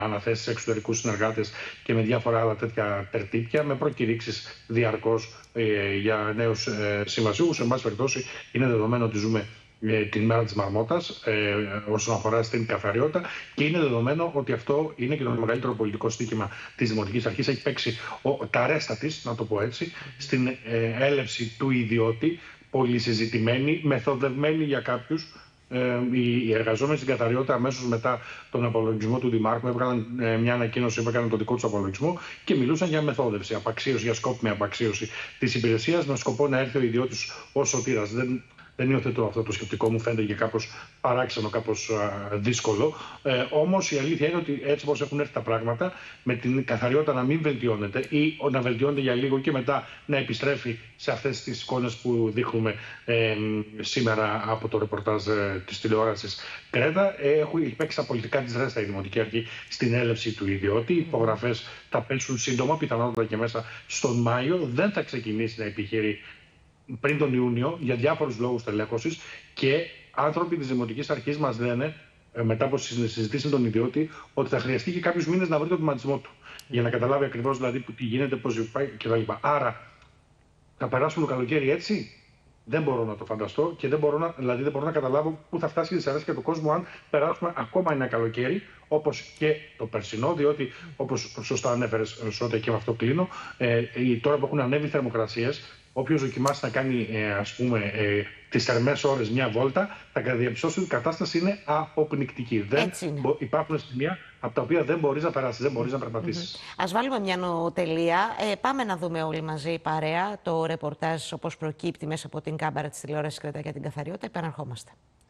αναθέσεις σε εξωτερικούς συνεργάτες και με διάφορα άλλα τέτοια τερτύπια, με προκηρύξεις διαρκώς για νέους συμβασιούχους. Εν πάση περιπτώσει, είναι δεδομένο ότι ζούμε την μέρα της Μαρμότας όσον αφορά στην καθαριότητα, και είναι δεδομένο ότι αυτό είναι και το μεγαλύτερο πολιτικό στοίχημα της Δημοτικής Αρχής. Έχει παίξει τα ρέστα της, να το πω έτσι, στην έλευση του ιδιώτη, πολύ συζητημένη, μεθοδευμένη για κάποιους. Οι εργαζόμενοι στην καθαριότητα αμέσως μετά τον απολογισμό του Δημάρχου έβγαλαν μια ανακοίνωση που έκαναν το δικό του απολογισμό και μιλούσαν για μεθόδευση, απαξίωση, για σκόπιμη απαξίωση της υπηρεσίας, με σκοπό να έρθει ο ιδιώτης ως σωτήρας. Δεν υιοθετώ αυτό το σκεπτικό, μου φαίνεται και κάπως παράξενο, κάπως δύσκολο. Όμως η αλήθεια είναι ότι έτσι όπως έχουν έρθει τα πράγματα, με την καθαριότητα να μην βελτιώνεται ή να βελτιώνεται για λίγο και μετά να επιστρέφει σε αυτές τις εικόνες που δείχνουμε σήμερα από το ρεπορτάζ της τηλεόρασης Κρέτα, έχει παίξει τα πολιτικά της ρέστα η Δημοτική Αρχή στην έλευση του ιδιώτη. Οι υπογραφές θα πέσουν σύντομα, πιθανότατα και μέσα στον Μάιο. Δεν θα ξεκινήσει να επιχειρεί πριν τον Ιούνιο για διάφορους λόγους τελέχωσης, και άνθρωποι της Δημοτικής Αρχής μας λένε, μετά από συζητήσεις με τον ιδιώτη, ότι θα χρειαστεί και κάποιους μήνες να βρει τον βηματισμό του, για να καταλάβει ακριβώς δηλαδή τι γίνεται, πώς πάει κτλ. Άρα, θα περάσουμε το καλοκαίρι έτσι? Δεν μπορώ να το φανταστώ και δεν μπορώ να καταλάβω πού θα φτάσει η δυσαρέσκεια του κόσμου αν περάσουμε ακόμα ένα καλοκαίρι όπως και το περσινό, διότι όπως σωστά ανέφερες, Σώτα, και με αυτό κλείνω, τώρα που έχουν ανέβει οι θερμοκρασίες, όποιος δοκιμάσει να κάνει τις θερμές ώρες μια βόλτα, θα διαπιστώσει ότι η κατάσταση είναι αποπνικτική. Υπάρχουν σημεία από τα οποία δεν μπορείς να περάσεις, δεν μπορείς να περπατήσεις. Ας βάλουμε μια νοοτελεία. Πάμε να δούμε όλοι μαζί παρέα το ρεπορτάζ όπως προκύπτει μέσα από την κάμερα της τηλεόρασης Κρέτα για την καθαριότητα. Επαναρχόμαστε.